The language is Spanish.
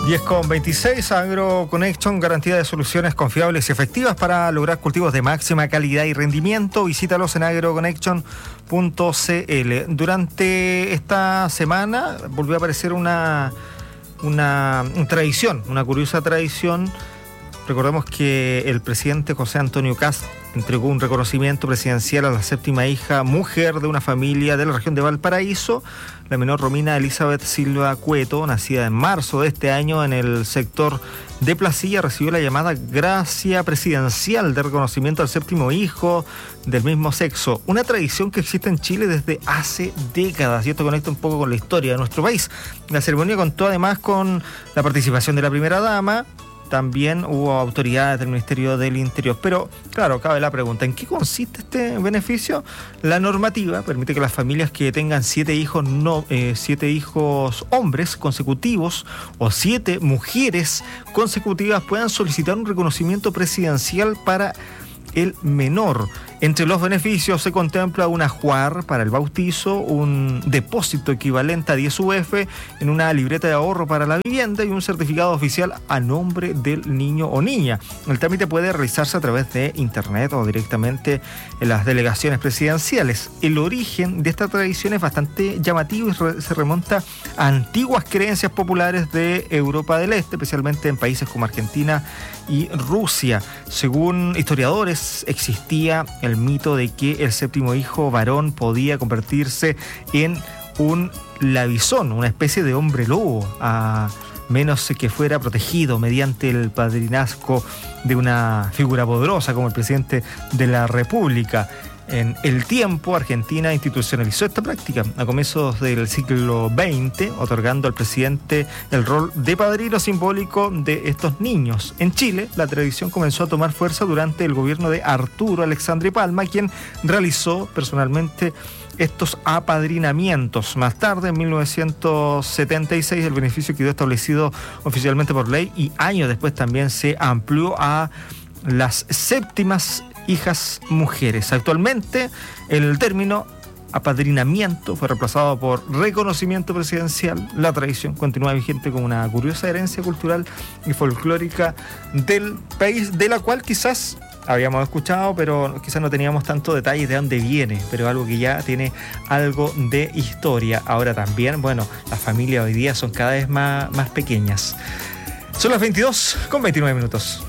10:26, AgroConnection, garantía de soluciones confiables y efectivas para lograr cultivos de máxima calidad y rendimiento. Visítalos en agroconnection.cl. Durante esta semana volvió a aparecer una tradición, una curiosa tradición. Recordemos que el presidente José Antonio Kast entregó un reconocimiento presidencial a la séptima hija mujer de una familia de la región de Valparaíso, la menor Romina Elizabeth Silva Cueto, nacida en marzo de este año en el sector de Placilla. Recibió la llamada gracia presidencial de reconocimiento al séptimo hijo del mismo sexo, una tradición que existe en Chile desde hace décadas, y esto conecta un poco con la historia de nuestro país. La ceremonia contó además con la participación de la primera dama. También hubo autoridades del Ministerio del Interior. Pero, claro, cabe la pregunta, ¿en qué consiste este beneficio? La normativa permite que las familias que tengan 7 hijos hombres consecutivos o 7 mujeres consecutivas puedan solicitar un reconocimiento presidencial para el menor. Entre los beneficios se contempla un ajuar para el bautizo, un depósito equivalente a 10 UF en una libreta de ahorro para la vivienda y un certificado oficial a nombre del niño o niña. El trámite puede realizarse a través de internet o directamente en las delegaciones presidenciales. El origen de esta tradición es bastante llamativo y se remonta a antiguas creencias populares de Europa del Este, especialmente en países como Argentina y Rusia. Según historiadores, existía el mito de que el séptimo hijo varón podía convertirse en un labizón, una especie de hombre lobo, a menos que fuera protegido mediante el padrinazgo de una figura poderosa como el presidente de la República. En el tiempo, Argentina institucionalizó esta práctica a comienzos del siglo XX, otorgando al presidente el rol de padrino simbólico de estos niños. En Chile, la tradición comenzó a tomar fuerza durante el gobierno de Arturo Alexandre Palma, quien realizó personalmente estos apadrinamientos. Más tarde, en 1976, el beneficio quedó establecido oficialmente por ley y años después también se amplió a las séptimas hijas mujeres. Actualmente, el término apadrinamiento fue reemplazado por reconocimiento presidencial. La tradición continúa vigente como una curiosa herencia cultural y folclórica del país, de la cual quizás habíamos escuchado, pero quizás no teníamos tanto detalle de dónde viene, pero algo que ya tiene algo de historia. Ahora también, las familias hoy día son cada vez más pequeñas. Son las 22:29.